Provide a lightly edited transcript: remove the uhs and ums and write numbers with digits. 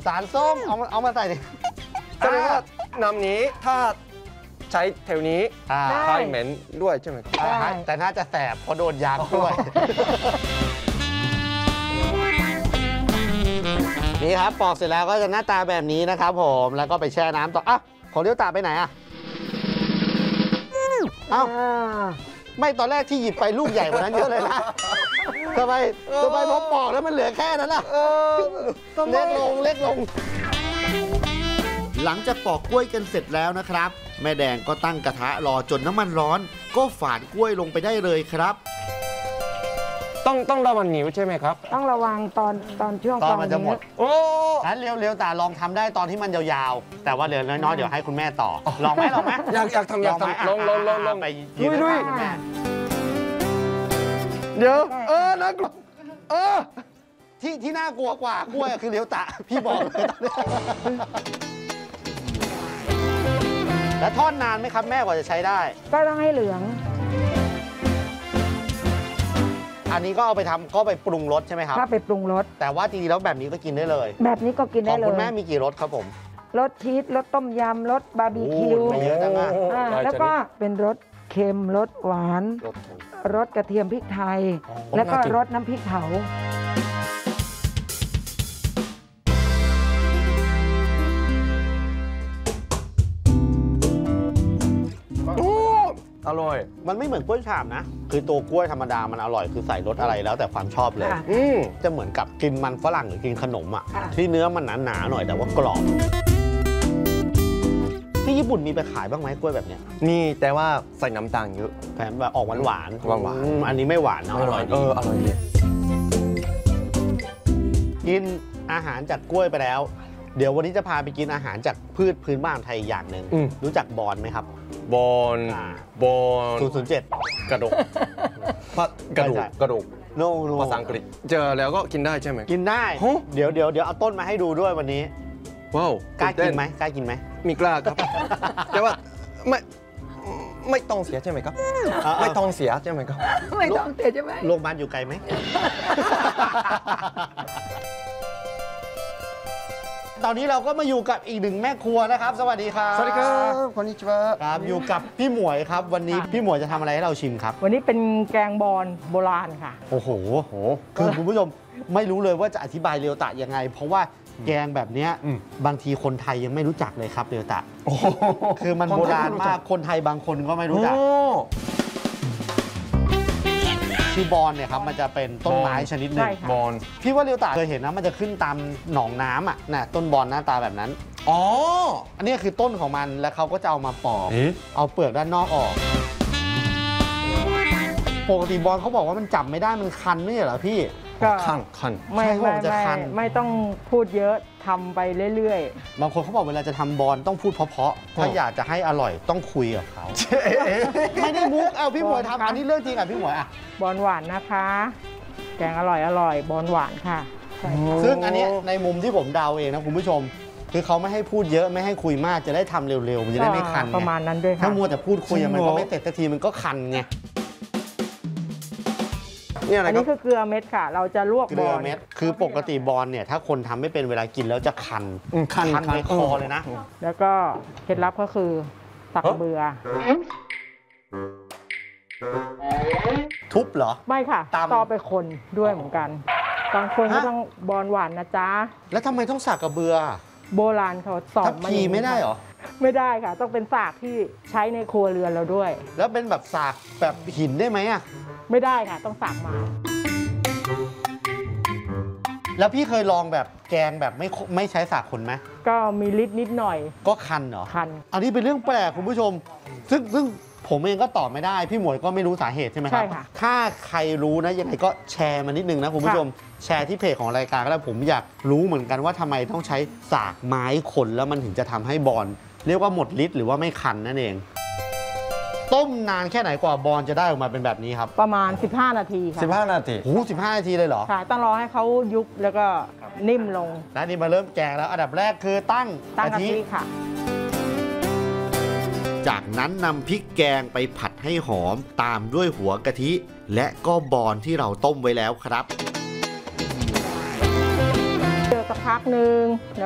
สารส้มเอามาใส่ดิแสดงว่าน้ำนี้ถ้าใช้แถวนี้ใช้เหม็นด้วยใช่ไหมครับแต่น่าจะแสบเพราะโดนยางด้วยนี่ครับปอกเสร็จแล้วก็จะหน้าตาแบบนี้นะครับผมแล้วก็ไปแช่น้ำต่ออ่ะของเลี้ยวตาไปไหนอ่ะเอ้าไม่ตอนแรกที่หยิบไปลูกใหญ่กว่านั้นเยอะเลยนะทำไมพอปอกแล้วมันเหลือแค่นั้นล่ะเล็กลงหลังจากปอกกล้วยกันเสร็จแล้วนะครับแม่แดงก็ตั้งกระทะรอจนน้ำมันร้อนก็ฝานกล้วยลงไปได้เลยครับต้องระวังนิ้วใช่ไหมครับต้องระวังตอนช่วงตอนมันจะหมดโอ้งั้นเร็วๆแต่ลองทำได้ตอนที่มันยาวๆแต่ว่าเหลือน้อยๆเดี๋ยวให้คุณแม่ต่อลองไหมอยากทำลองไปยืนข้างคุณแม่เดี๋ยวน่ากลัวที่น่ากลัวกว่ากล้วยคือเลี้ยวตะพี่บอกเลยแล้วทอดนานไหมครับแม่กว่าจะใช้ได้ก็ต้องให้เหลืองอันนี้ก็เอาไปทำก็ไปปรุงรสใช่ไหมครับถ้าไปปรุงรสแต่ว่าจริงๆแล้วแบบนี้ก็กินได้เลยแบบนี้ก็กินได้เลยของคุณแม่มีกี่รสครับผมรสชีสรสต้มยำรสบาร์บีคิวไม่เยอะจังอ่ะแล้วก็เป็นรสเค็มรสหวานรสกระเทียมพริกไทยแล้วก็รสน้ำพริกเผาอร่อยมันไม่เหมือนกล้วยฉาบนะคือตัวกล้วยธรรมดามันอร่อยคือใส่รสอะไรแล้วแต่ความชอบเลยจะเหมือนกับกินมันฝรั่งหรือกินขนมอ่ะที่เนื้อมันหนาๆหน่อยแต่ว่ากรอบที่ญี่ปุ่นมีไปขายบ้างไหมกล้วยแบบเนี้ยมีแต่ว่าใส่น้ำตาลเยอะแถมแบบออกหวานอันนี้ไม่หวานนะอร่อยดีอร่อยดีกินอาหารจากกล้วยไปแล้วเดี๋ยววันนี้จะพาไปกินอาหารจากพืชพื้นบ้านไทยอย่างหนึ่งรู้จักบอนไหมครับบอน 007 กระดูกกระดูกภาษาอังกฤษเจอแล้วก็กินได้ใช่ไหมกินได้เดี๋ยวเอาต้นมาให้ดูด้วยวันนี้ว้าวกล้ากินไหมมีกล้าครับแต่ว่าไม่ต้องเสียใช่ไหมครับไม่ต้องเสียใช่ไหมครับไม่ต้องเสียใช่ไหมโรงพยาบาลอยู่ไกลไหมตอนนี้เราก็มาอยู่กับอีกหนึ่งแม่ครัวนะครับสวัสดีครับสวัสดีครับこんにちはครับอยู่กับพี่หมวยครับวันนี้พี่หมวยจะทำอะไรให้เราชิมครับวันนี้เป็นแกงบอนโบราณค่ะโอ้โหคือคุณผู้ชมไม่รู้เลยว่าจะอธิบายเรียวตะยังไงเพราะว่าแกงแบบนี้บางทีคนไทยยังไม่รู้จักเลยครับเรียวตะคือมันโบราณมากคนไทยบางคนก็ไม่รู้จักคือบอนเนี่ยครับมันจะเป็นต้นไม้ชนิดหนึ่งบอนพี่ว่าเรียวตะเคยเห็นนะมันจะขึ้นตามหนองน้ำอ่ะน่ะต้นบอนหน้าตาแบบนั้นอันนี้คือต้นของมันแล้วเขาก็จะเอามาปอกเอาเปลือกด้านนอกออกปกติบอนเขาบอกว่ามันจับไม่ได้มันคันไม่ใช่เหรอพี่ก็คันไม่ต้องพูดเยอะทำไปเรื่อยๆบางคนเขาบอกเวลาจะทำบอนต้องพูดเพราะๆถ้าอยากจะให้อร่อยต้องคุยกับเขาไม่ได้มุกเอาพี่หมวยทำอันนี้เรื่องจริงอ่ะพี่หมวยอ่ะบอนหวานนะคะแกงอร่อยบอนหวานค่ะซึ่งอันนี้ในมุมที่ผมเดาเองนะคุณผู้ชมคือเขาไม่ให้พูดเยอะไม่ให้คุยมากจะได้ทำเร็วๆมันจะได้ไม่คันประมาณนั้นด้วยค่ะถ้ามัวแต่พูดคุยมันก็ไม่เสร็จสักทีมันก็คันไงอันนี้คือเกลือเม็ดค่ะเราจะลวกบอนเม็ดคือปกติบอนเนี่ยถ้าคนทำไม่เป็นเวลากินแล้วจะคันในคอเลยนะแล้วก็เคล็ดลับก็คือตักเบือทุบเหรอไม่ค่ะต่อไปคนด้วยเหมือนกันบางคนก็ต้องบอนหวานนะจ๊ะแล้วทำไมต้องสักกระเบือโบราณเขาสอนมาไม่ได้เหรอไม่ได้ค่ะต้องเป็นสากที่ใช้ในครัวเรือนเราด้วยแล้วเป็นแบบสากแบบหินได้ไหมอ่ะไม่ได้ค่ะต้องสากมาแล้วพี่เคยลองแบบแกงแบบไม่ใช้สากคนไหมก็มีฤทธิ์นิดหน่อยก็คันเหรอคันอันนี้เป็นเรื่องแปลกคุณผู้ชมซึ่งผมเองก็ตอบไม่ได้พี่หมวยก็ไม่รู้สาเหตุใช่ไหมครับใช่ค่ะถ้าใครรู้นะยังไงก็แชร์มานิดนึงนะคุณผู้ชมแชร์ที่เพจของรายการก็ได้ผมอยากรู้เหมือนกันว่าทำไมต้องใช้สากไม้คนแล้วมันถึงจะทำให้บอนเรียกว่าหมดฤทธิ์หรือว่าไม่คันนั่นเองต้มนานแค่ไหนกว่าบอนจะได้ออกมาเป็นแบบนี้ครับประมาณ15 นาทีค่ะ 15 นาทีโอ้15 นาทีเลยเหรอค่ะต้องรอให้เขายุบแล้วก็นิ่มลงและนี่มาเริ่มแกงแล้วอันดับแรกคือตั้งกะทิค่ะจากนั้นนำพริกแกงไปผัดให้หอมตามด้วยหัวกะทิและก็บอนที่เราต้มไว้แล้วครับเดือดสักพักหนึ่ง